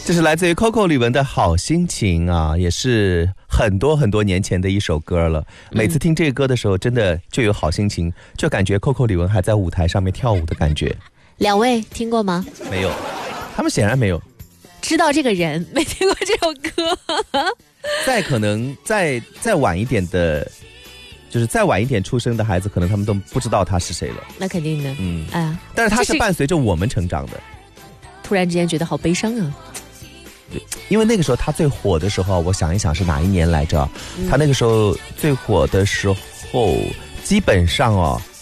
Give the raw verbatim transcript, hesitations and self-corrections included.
这是来自于 Coco 李玟的好心情啊，也是很多很多年前的一首歌了。每次听这个歌的时候真的就有好心情，就感觉 Coco 李玟还在舞台上面跳舞的感觉。 两位听过吗？ 没有，他们显然没有知道这个人，没听过这首歌。 再可能再再晚一点的，就是再晚一点出生的孩子，可能他们都不知道他是谁了。 那肯定的， 嗯啊， 但是他是伴随着我们成长的。 突然之间觉得好悲伤啊。 对，因为那个时候他最火的时候，我想一想是哪一年来着？嗯、他那个时候最火的时候，基本上哦，